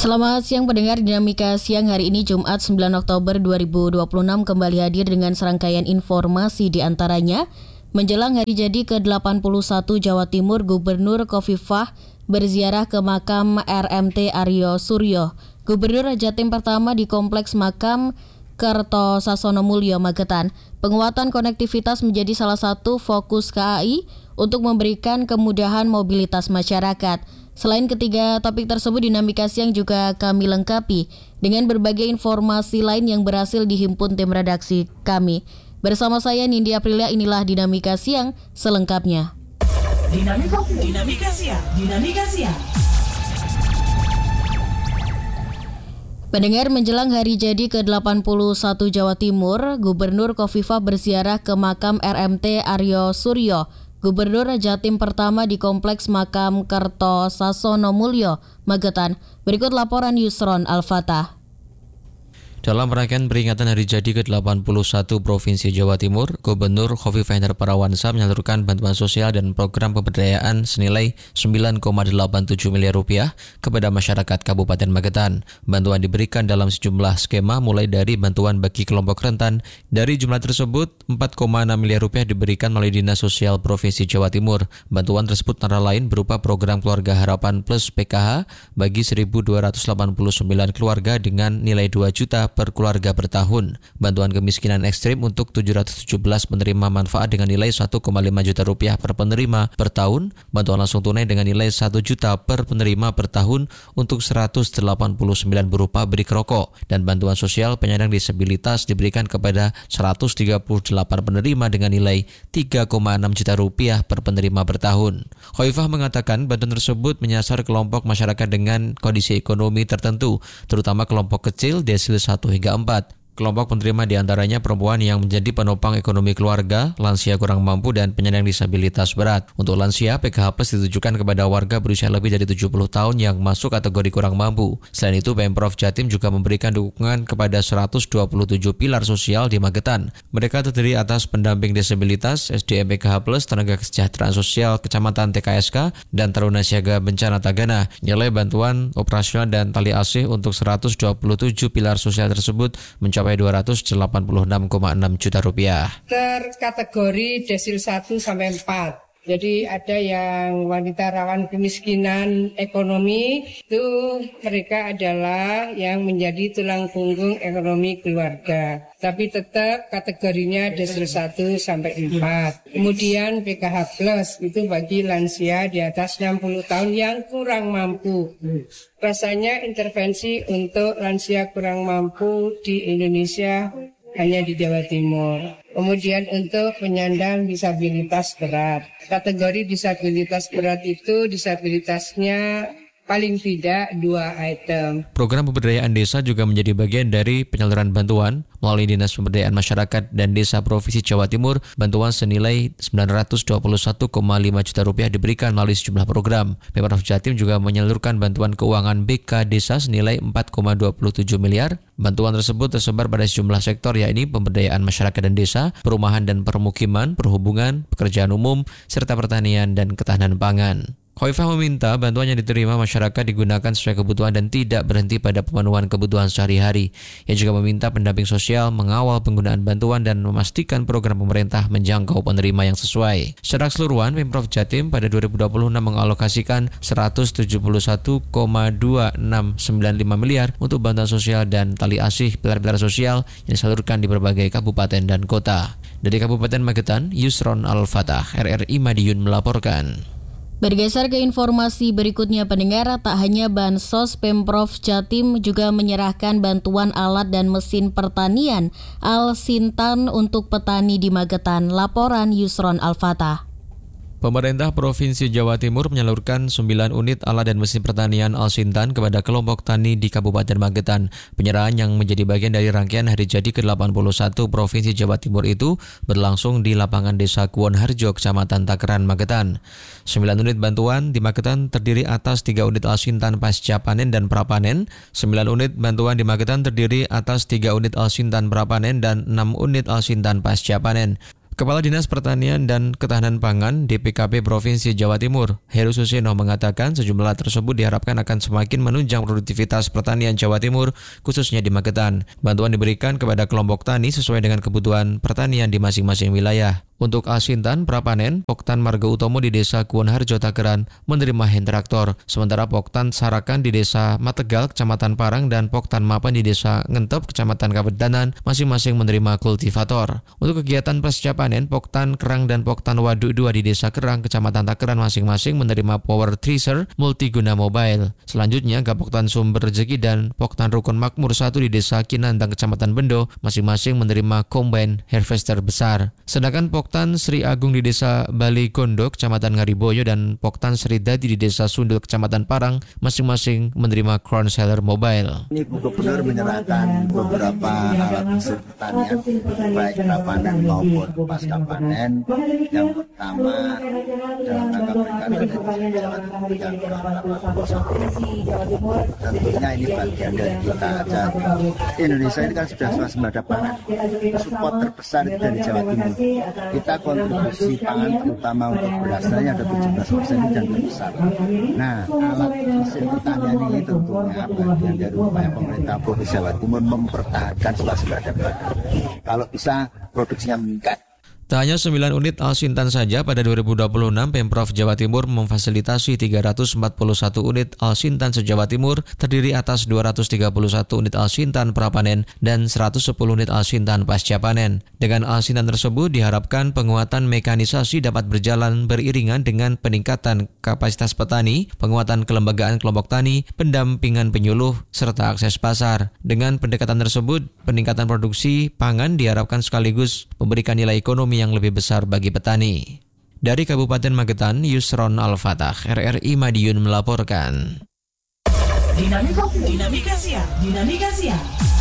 Selamat siang pendengar Dinamika Siang hari ini Jumat 9 Oktober 2026 kembali hadir dengan serangkaian informasi di antaranya. Menjelang hari jadi ke-81 Jawa Timur, Gubernur Khofifah berziarah ke makam RMT Aryo Suryo. Gubernur Jatim pertama di Kompleks Makam Kertosasono Mulyo, Magetan. Penguatan konektivitas menjadi salah satu fokus KAI untuk memberikan kemudahan mobilitas masyarakat. Selain ketiga topik tersebut, Dinamika Siang juga kami lengkapi dengan berbagai informasi lain yang berhasil dihimpun tim redaksi kami. Bersama saya Nindi Aprilia, inilah Dinamika Siang selengkapnya. Dinamika Siang. Pendengar, menjelang hari jadi ke-81 Jawa Timur, Gubernur Khofifah berziarah ke makam RMT Aryo Suryo. Gubernur Jatim pertama di Kompleks Makam Kertosasono Mulyo, Magetan. Berikut laporan Yusron Al-Fatah. Dalam rangkaian peringatan hari jadi ke-81 Provinsi Jawa Timur, Gubernur Khofifah Indar Parawansa menyalurkan bantuan sosial dan program pemberdayaan senilai 9,87 miliar rupiah kepada masyarakat Kabupaten Magetan. Bantuan diberikan dalam sejumlah skema mulai dari bantuan bagi kelompok rentan. Dari jumlah tersebut, 4,6 miliar rupiah diberikan melalui Dinas Sosial Provinsi Jawa Timur. Bantuan tersebut antara lain berupa program Keluarga Harapan Plus PKH bagi 1.289 keluarga dengan nilai 2 juta per keluarga per tahun. Bantuan kemiskinan ekstrim untuk 717 penerima manfaat dengan nilai 1,5 juta rupiah per penerima per tahun. Bantuan langsung tunai dengan nilai 1 juta per penerima per tahun untuk 189 berupa beri rokok. Dan bantuan sosial penyandang disabilitas diberikan kepada 138 penerima dengan nilai 3,6 juta rupiah per penerima per tahun. Khofifah mengatakan bantuan tersebut menyasar kelompok masyarakat dengan kondisi ekonomi tertentu, terutama kelompok kecil desil 1 hingga 4. Kelompok penerima diantaranya perempuan yang menjadi penopang ekonomi keluarga, lansia kurang mampu, dan penyandang disabilitas berat. Untuk lansia, PKH Plus ditujukan kepada warga berusia lebih dari 70 tahun yang masuk kategori kurang mampu. Selain itu, Pemprov Jatim juga memberikan dukungan kepada 127 pilar sosial di Magetan. Mereka terdiri atas pendamping disabilitas, SDM PKH Plus, tenaga kesejahteraan sosial, kecamatan TKSK, dan taruna siaga bencana Tagana. Nilai bantuan operasional dan tali asih untuk 127 pilar sosial tersebut mencapai 286,6 juta rupiah. Terkategori desil 1 sampai 4. Jadi ada yang wanita rawan kemiskinan ekonomi, itu mereka adalah yang menjadi tulang punggung ekonomi keluarga. Tapi tetap kategorinya desil 1 sampai 4. Kemudian PKH Plus itu bagi lansia di atas 60 tahun yang kurang mampu. Rasanya intervensi untuk lansia kurang mampu di Indonesia hanya di Jawa Timur. Kemudian untuk penyandang disabilitas berat. Kategori disabilitas berat itu disabilitasnya paling tidak 2 item. Program pemberdayaan desa juga menjadi bagian dari penyaluran bantuan melalui Dinas Pemberdayaan Masyarakat dan Desa Provinsi Jawa Timur. Bantuan senilai 921,5 juta rupiah diberikan melalui sejumlah program. Pemprov Jatim juga menyalurkan bantuan keuangan BK Desa senilai 4,27 miliar. Bantuan tersebut tersebar pada sejumlah sektor, yakni pemberdayaan masyarakat dan desa, perumahan dan permukiman, perhubungan, pekerjaan umum, serta pertanian dan ketahanan pangan. Khofifah meminta bantuan yang diterima masyarakat digunakan sesuai kebutuhan dan tidak berhenti pada pemenuhan kebutuhan sehari-hari. Ia juga meminta pendamping sosial mengawal penggunaan bantuan dan memastikan program pemerintah menjangkau penerima yang sesuai. Secara keseluruhan, Pemprov Jatim pada 2026 mengalokasikan 171,2695 miliar untuk bantuan sosial dan tali asih pilar-pilar sosial yang disalurkan di berbagai kabupaten dan kota. Dari Kabupaten Magetan, Yusron Al-Fatah, RRI Madiun melaporkan. Bergeser ke informasi berikutnya, pendengar, tak hanya Bansos, Pemprov Jatim juga menyerahkan bantuan alat dan mesin pertanian Al-Sintan untuk petani di Magetan. Laporan Yusron Al-Fatah. Pemerintah Provinsi Jawa Timur menyalurkan 9 unit alat dan mesin pertanian Al-Sintan kepada kelompok tani di Kabupaten Magetan. Penyerahan yang menjadi bagian dari rangkaian hari jadi ke-81 Provinsi Jawa Timur itu berlangsung di lapangan Desa Kuwonharjo, Kecamatan Takeran, Magetan. 9 unit bantuan di Magetan terdiri atas 3 unit Al-Sintan pasca panen dan prapanen. 9 unit bantuan di Magetan terdiri atas 3 unit Al-Sintan prapanen dan 6 unit Al-Sintan pasca panen. Kepala Dinas Pertanian dan Ketahanan Pangan DPKP Provinsi Jawa Timur, Heru Suseno mengatakan sejumlah tersebut diharapkan akan semakin menunjang produktivitas pertanian Jawa Timur, khususnya di Magetan. Bantuan diberikan kepada kelompok tani sesuai dengan kebutuhan pertanian di masing-masing wilayah. Untuk Asintan Prapanen, Poktan Marga Utomo di Desa Kuonharjo Takeran menerima hand traktor, sementara Poktan Sarakan di Desa Mategal, Kecamatan Parang, dan Poktan Mapan di Desa Ngentep, Kecamatan Kabedanan, masing-masing menerima kultivator. Untuk kegiatan pasca panen, Poktan Kerang dan Poktan Waduk 2 di Desa Kerang, Kecamatan Takeran masing-masing menerima power thresher multiguna mobile. Selanjutnya, Gapoktan Sumber Rezeki dan Poktan Rukun Makmur 1 di Desa Kinandang, Kecamatan Bendo, masing-masing menerima combine harvester besar. Sedangkan Poktan Sri Agung di Desa Bali Gondo, Kecamatan Ngariboyo, dan Poktan Sri Dadi di Desa Sundul, Kecamatan Parang, masing-masing menerima crown seller mobile. Ini Gubernur menyerahkan beberapa alat mesin pertanian, baik prapanen maupun pasca panen. Yang pertama dalam rangka peringatan Jawa Timur yang ke-81. Tentunya ini bagian dari kita aja. Indonesia ini kan sudah swasembada pangan. Support terbesar dari Jawa Timur. Kita kontribusi pangan terutama untuk berasnya ada 17% dan terbesar. Nah, alat mesin pertanian ini tentunya bagian dari upaya pemerintah Provinsi Jawa Timur mempertahankan swasembada pangan. Kalau bisa produksinya meningkat. Tak hanya 9 unit Alsintan saja, pada 2026 Pemprov Jawa Timur memfasilitasi 341 unit Alsintan se-Jawa Timur, terdiri atas 231 unit Alsintan prapanen dan 110 unit Alsintan pasca panen. Dengan Alsintan tersebut diharapkan penguatan mekanisasi dapat berjalan beriringan dengan peningkatan kapasitas petani, penguatan kelembagaan kelompok tani, pendampingan penyuluh, serta akses pasar. Dengan pendekatan tersebut, peningkatan produksi pangan diharapkan sekaligus memberikan nilai ekonomi yang lebih besar bagi petani. Dari Kabupaten Magetan, Yusron Al-Fatah, RRI Madiun melaporkan. Dinamika Siang.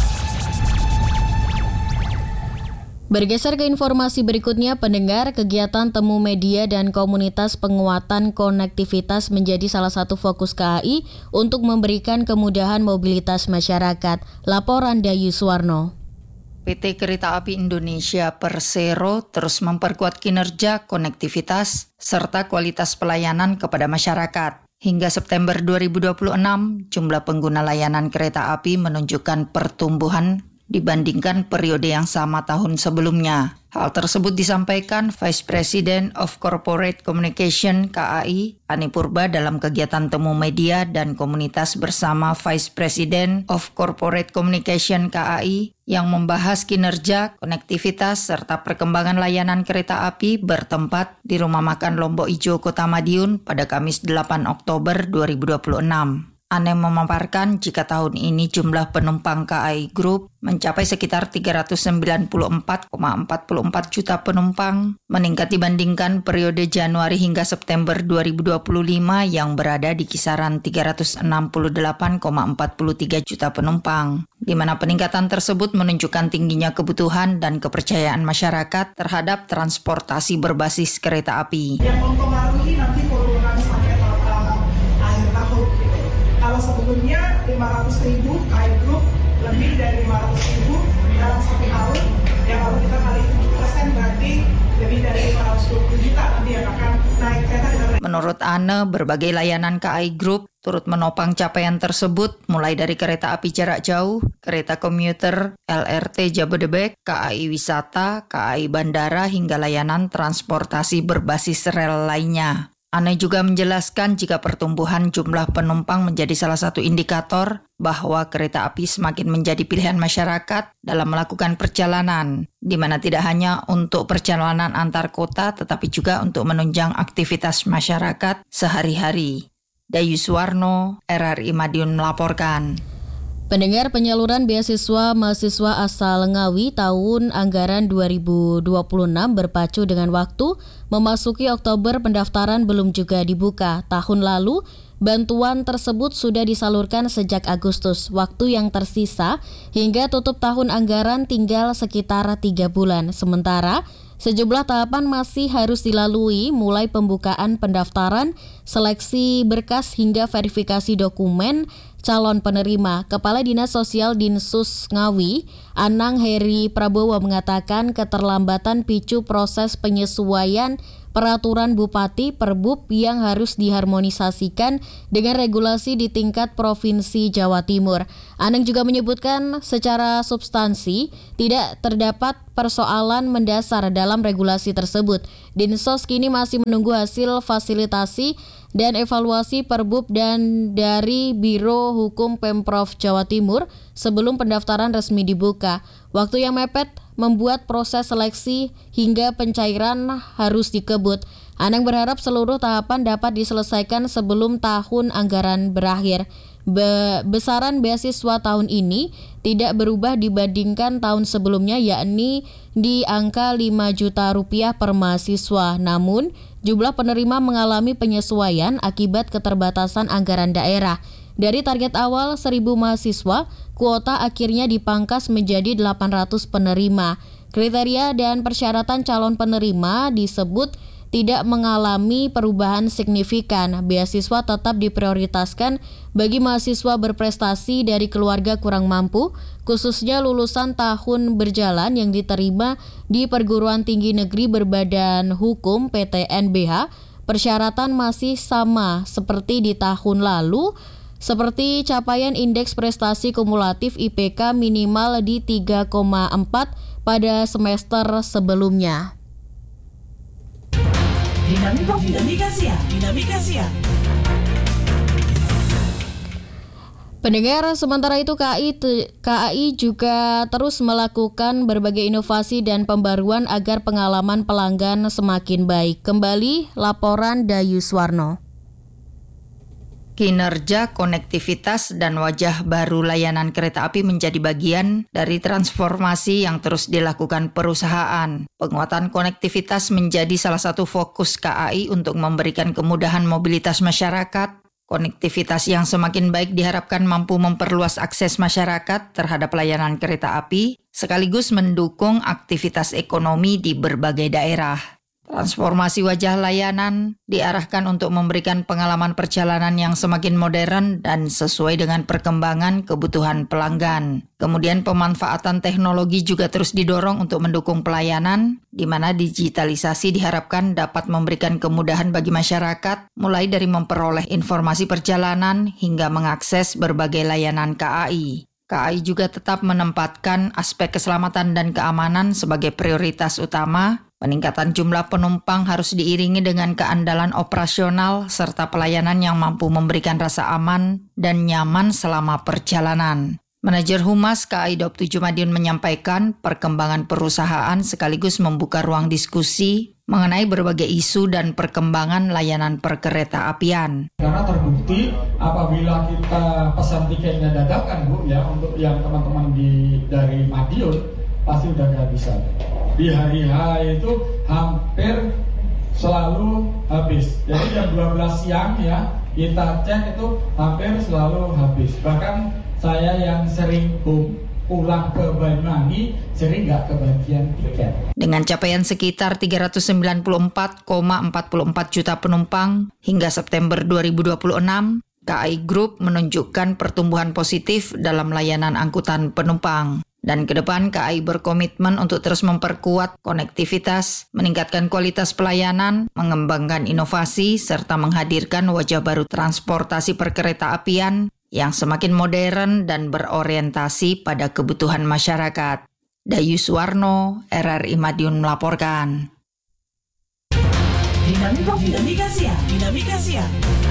Bergeser ke informasi berikutnya, pendengar, kegiatan temu media dan komunitas penguatan konektivitas menjadi salah satu fokus KAI untuk memberikan kemudahan mobilitas masyarakat. Laporan Dayu Suwarno. PT Kereta Api Indonesia Persero terus memperkuat kinerja, konektivitas, serta kualitas pelayanan kepada masyarakat. Hingga September 2026, jumlah pengguna layanan kereta api menunjukkan pertumbuhan dibandingkan periode yang sama tahun sebelumnya. Hal tersebut disampaikan Vice President of Corporate Communication KAI, Ani Purba, dalam kegiatan temu media dan komunitas bersama Vice President of Corporate Communication KAI yang membahas kinerja, konektivitas, serta perkembangan layanan kereta api bertempat di Rumah Makan Lombok Ijo, Kota Madiun pada Kamis 8 Oktober 2026. Ane memaparkan jika tahun ini jumlah penumpang KAI Group mencapai sekitar 394,44 juta penumpang, meningkat dibandingkan periode Januari hingga September 2025 yang berada di kisaran 368,43 juta penumpang, di mana peningkatan tersebut menunjukkan tingginya kebutuhan dan kepercayaan masyarakat terhadap transportasi berbasis kereta api. Yang mempengaruhi nanti penurunan sampai akhir tahun. Kalau sebelumnya 500.000 KAI Group lebih dari 500.000 dalam satu tahun, yang kalau kita kali 7% berarti lebih dari 520 juta nanti yang akan naik kereta. Menurut Ane, berbagai layanan KAI Group turut menopang capaian tersebut, mulai dari kereta api jarak jauh, kereta komuter, LRT Jabodebek, KAI Wisata, KAI Bandara, hingga layanan transportasi berbasis rel lainnya. Ane juga menjelaskan jika pertumbuhan jumlah penumpang menjadi salah satu indikator bahwa kereta api semakin menjadi pilihan masyarakat dalam melakukan perjalanan, di mana tidak hanya untuk perjalanan antar kota tetapi juga untuk menunjang aktivitas masyarakat sehari-hari. Dayu Suwarno, RRI Madiun melaporkan. Pendengar, penyaluran beasiswa mahasiswa asal Ngawi tahun anggaran 2026 berpacu dengan waktu. Memasuki Oktober, pendaftaran belum juga dibuka. Tahun lalu, bantuan tersebut sudah disalurkan sejak Agustus. Waktu yang tersisa hingga tutup tahun anggaran tinggal sekitar 3 bulan. Sementara Sejumlah tahapan masih harus dilalui, mulai pembukaan pendaftaran, seleksi berkas hingga verifikasi dokumen calon penerima. Kepala Dinas Sosial Dinsus Ngawi, Anang Heri Prabowo mengatakan keterlambatan picu proses penyesuaian peraturan Bupati Perbub yang harus diharmonisasikan dengan regulasi di tingkat Provinsi Jawa Timur. Anang juga menyebutkan secara substansi tidak terdapat persoalan mendasar dalam regulasi tersebut. Dinsos kini masih menunggu hasil fasilitasi dan evaluasi Perbub dan dari Biro Hukum Pemprov Jawa Timur sebelum pendaftaran resmi dibuka. Waktu yang mepet membuat proses seleksi hingga pencairan harus dikebut. Anang berharap seluruh tahapan dapat diselesaikan sebelum tahun anggaran berakhir. Besaran beasiswa tahun ini tidak berubah dibandingkan tahun sebelumnya, yakni di angka 5 juta rupiah per mahasiswa. Namun, jumlah penerima mengalami penyesuaian akibat keterbatasan anggaran daerah. Dari target awal 1.000 mahasiswa, kuota akhirnya dipangkas menjadi 800 penerima. Kriteria dan persyaratan calon penerima disebut tidak mengalami perubahan signifikan. Beasiswa tetap diprioritaskan bagi mahasiswa berprestasi dari keluarga kurang mampu, khususnya lulusan tahun berjalan yang diterima di perguruan tinggi negeri berbadan hukum PTNBH. Persyaratan masih sama seperti di tahun lalu, seperti capaian indeks prestasi kumulatif IPK minimal di 3,4 pada semester sebelumnya. Dinamika Siang. Pendengar, sementara itu KAI juga terus melakukan berbagai inovasi dan pembaruan agar pengalaman pelanggan semakin baik. Kembali laporan Dayus Warno. Kinerja, konektivitas, dan wajah baru layanan kereta api menjadi bagian dari transformasi yang terus dilakukan perusahaan. Penguatan konektivitas menjadi salah satu fokus KAI untuk memberikan kemudahan mobilitas masyarakat. Konektivitas yang semakin baik diharapkan mampu memperluas akses masyarakat terhadap layanan kereta api, sekaligus mendukung aktivitas ekonomi di berbagai daerah. Transformasi wajah layanan diarahkan untuk memberikan pengalaman perjalanan yang semakin modern dan sesuai dengan perkembangan kebutuhan pelanggan. Kemudian pemanfaatan teknologi juga terus didorong untuk mendukung pelayanan, di mana digitalisasi diharapkan dapat memberikan kemudahan bagi masyarakat, mulai dari memperoleh informasi perjalanan hingga mengakses berbagai layanan KAI. KAI juga tetap menempatkan aspek keselamatan dan keamanan sebagai prioritas utama. Peningkatan jumlah penumpang harus diiringi dengan keandalan operasional serta pelayanan yang mampu memberikan rasa aman dan nyaman selama perjalanan. Manajer Humas KAI Daob 7 Madiun menyampaikan perkembangan perusahaan sekaligus membuka ruang diskusi mengenai berbagai isu dan perkembangan layanan perkereta apian. Karena terbukti apabila kita pesan tiketnya dadakan Bu ya, untuk yang teman-teman dari Madiun pasti udah kehabisan. Di hari H itu hampir selalu habis. Jadi jam 12 siang ya kita cek itu hampir selalu habis. Bahkan saya yang sering pulang ke Banyuwangi sering nggak kebagian tiket. Dengan capaian sekitar 394,44 juta penumpang hingga September 2026, KAI Group menunjukkan pertumbuhan positif dalam layanan angkutan penumpang. Dan ke depan KAI berkomitmen untuk terus memperkuat konektivitas, meningkatkan kualitas pelayanan, mengembangkan inovasi, serta menghadirkan wajah baru transportasi perkereta apian yang semakin modern dan berorientasi pada kebutuhan masyarakat. Dayus Warno, RRI Madiun melaporkan. Dinamika Siang.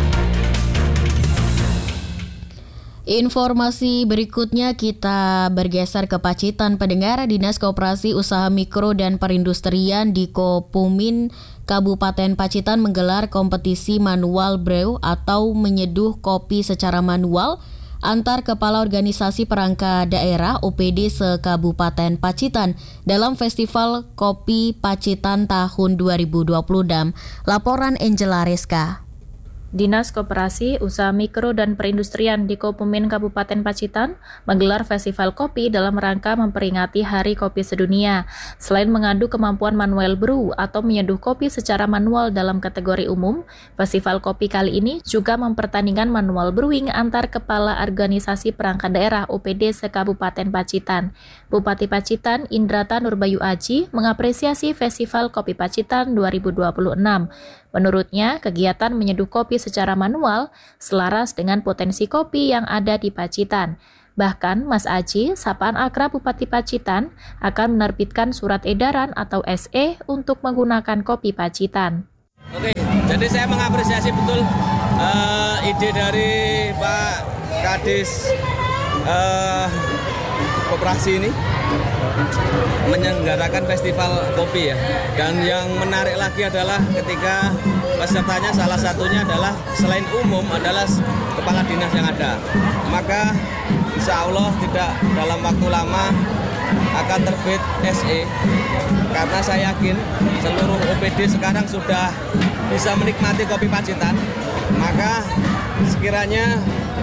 Informasi berikutnya kita bergeser ke Pacitan. Pendengar, Dinas Koperasi Usaha Mikro dan Perindustrian di Kopumin Kabupaten Pacitan menggelar kompetisi manual brew atau menyeduh kopi secara manual antar kepala organisasi perangkat daerah OPD se-Kabupaten Pacitan dalam Festival Kopi Pacitan tahun 2026. Laporan Angela Reska. Dinas Koperasi, Usaha Mikro dan Perindustrian di Kopumin Kabupaten Pacitan menggelar festival kopi dalam rangka memperingati Hari Kopi Sedunia. Selain mengadu kemampuan manual brew atau menyeduh kopi secara manual dalam kategori umum, festival kopi kali ini juga mempertandingkan manual brewing antar kepala organisasi perangkat daerah OPD se-Kabupaten Pacitan. Bupati Pacitan, Indrata Nurbayu Aji, mengapresiasi Festival Kopi Pacitan 2026. Menurutnya, kegiatan menyeduh kopi secara manual selaras dengan potensi kopi yang ada di Pacitan. Bahkan, Mas Aji, sapaan akrab Bupati Pacitan, akan menerbitkan surat edaran atau SE untuk menggunakan kopi Pacitan. Oke, jadi saya mengapresiasi betul ide dari Pak Kadis Koperasi ini menyelenggarakan festival kopi ya. Dan yang menarik lagi adalah ketika pesertanya salah satunya adalah selain umum adalah kepala dinas yang ada. Maka insya Allah tidak dalam waktu lama akan terbit SE, karena saya yakin seluruh OPD sekarang sudah bisa menikmati kopi Pacitan. Maka sekiranya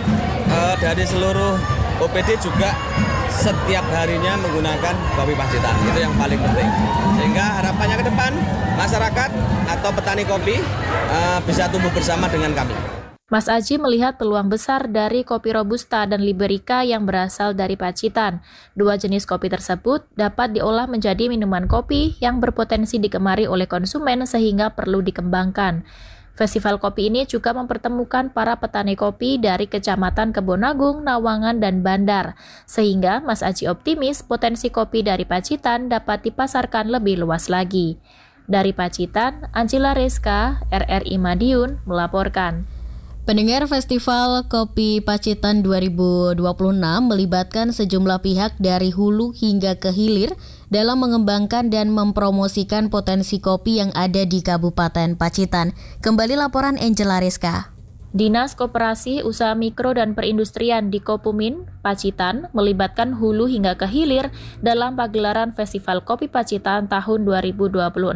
dari seluruh OPD juga setiap harinya menggunakan kopi Pacitan, itu yang paling penting. Sehingga harapannya ke depan masyarakat atau petani kopi bisa tumbuh bersama dengan kami. Mas Aji melihat peluang besar dari kopi Robusta dan Liberica yang berasal dari Pacitan. Dua jenis kopi tersebut dapat diolah menjadi minuman kopi yang berpotensi digemari oleh konsumen sehingga perlu dikembangkan. Festival kopi ini juga mempertemukan para petani kopi dari Kecamatan Kebonagung, Nawangan, dan Bandar. Sehingga Mas Aji optimis potensi kopi dari Pacitan dapat dipasarkan lebih luas lagi. Dari Pacitan, Angela Reska, RRI Madiun, melaporkan. Pendengar, Festival Kopi Pacitan 2026 melibatkan sejumlah pihak dari hulu hingga ke hilir dalam mengembangkan dan mempromosikan potensi kopi yang ada di Kabupaten Pacitan. Kembali laporan Angela Reska. Dinas Koperasi, Usaha Mikro dan Perindustrian di Kopumin, Pacitan melibatkan hulu hingga ke hilir dalam pagelaran Festival Kopi Pacitan tahun 2026.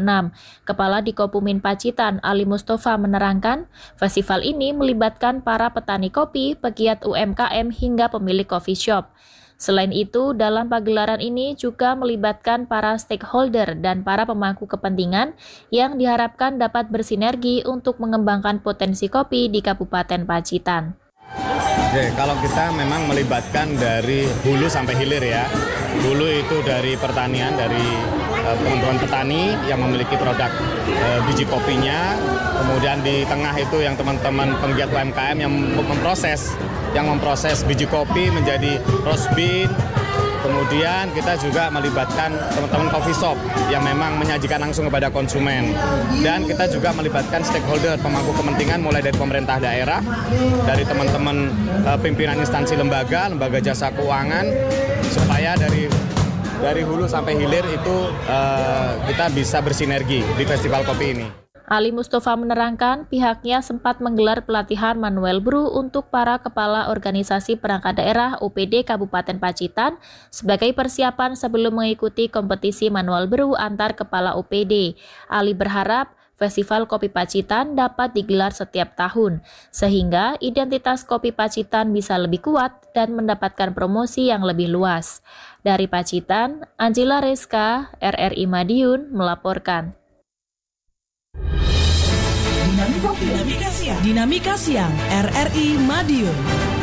Kepala di Kopumin Pacitan, Ali Mustafa menerangkan, festival ini melibatkan para petani kopi, pegiat UMKM hingga pemilik coffee shop. Selain itu, dalam pagelaran ini juga melibatkan para stakeholder dan para pemangku kepentingan yang diharapkan dapat bersinergi untuk mengembangkan potensi kopi di Kabupaten Pacitan. Oke, kalau kita memang melibatkan dari hulu sampai hilir ya. Hulu itu dari pertanian, dari teman-teman petani yang memiliki produk biji kopinya. Kemudian di tengah itu yang teman-teman penggiat UMKM yang memproses biji kopi menjadi roast bean. Kemudian kita juga melibatkan teman-teman coffee shop yang memang menyajikan langsung kepada konsumen. Dan kita juga melibatkan stakeholder, pemangku kepentingan mulai dari pemerintah daerah, dari teman-teman pimpinan instansi lembaga jasa keuangan, supaya dari hulu sampai hilir itu kita bisa bersinergi di festival kopi ini. Ali Mustafa menerangkan pihaknya sempat menggelar pelatihan manual brew untuk para kepala organisasi perangkat daerah OPD Kabupaten Pacitan sebagai persiapan sebelum mengikuti kompetisi manual brew antar kepala OPD. Ali berharap Festival Kopi Pacitan dapat digelar setiap tahun, sehingga identitas kopi Pacitan bisa lebih kuat dan mendapatkan promosi yang lebih luas. Dari Pacitan, Angela Reska, RRI Madiun, melaporkan. Dinamika Siang RRI Madiun.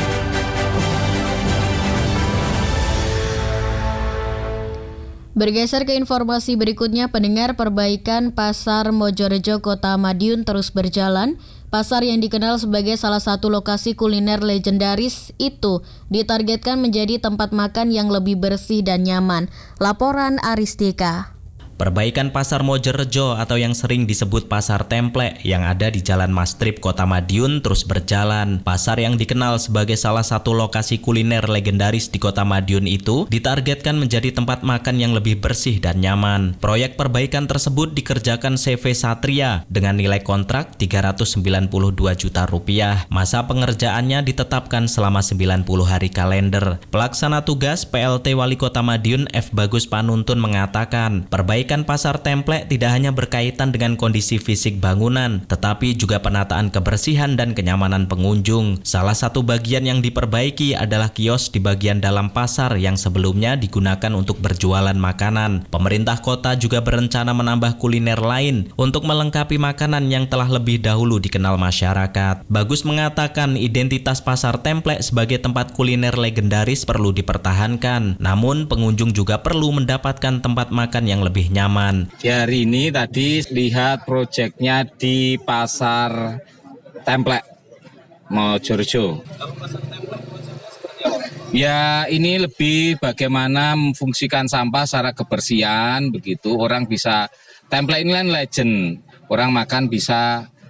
Bergeser ke informasi berikutnya, pendengar, perbaikan Pasar Mojorejo Kota Madiun terus berjalan. Pasar yang dikenal sebagai salah satu lokasi kuliner legendaris itu ditargetkan menjadi tempat makan yang lebih bersih dan nyaman. Laporan Aristika. Perbaikan Pasar Mojorejo atau yang sering disebut Pasar Templek yang ada di Jalan Mastrip Kota Madiun terus berjalan. Pasar yang dikenal sebagai salah satu lokasi kuliner legendaris di Kota Madiun itu ditargetkan menjadi tempat makan yang lebih bersih dan nyaman. Proyek perbaikan tersebut dikerjakan CV Satria dengan nilai kontrak Rp392 juta. Masa pengerjaannya ditetapkan selama 90 hari kalender. Pelaksana tugas PLT Wali Kota Madiun F. Bagus Panuntun mengatakan, perbaikan Perbaikan pasar Templek tidak hanya berkaitan dengan kondisi fisik bangunan, tetapi juga penataan kebersihan dan kenyamanan pengunjung. Salah satu bagian yang diperbaiki adalah kios di bagian dalam pasar yang sebelumnya digunakan untuk berjualan makanan. Pemerintah kota juga berencana menambah kuliner lain untuk melengkapi makanan yang telah lebih dahulu dikenal masyarakat. Bagus mengatakan identitas pasar Templek sebagai tempat kuliner legendaris perlu dipertahankan. Namun pengunjung juga perlu mendapatkan tempat makan yang lebih nyaman. Hari ini tadi lihat proyeknya di pasar Templek Mojorejo. Ya, ini lebih bagaimana memfungsikan sampah secara kebersihan begitu. Orang bisa, Templek ini kan legend. Orang makan bisa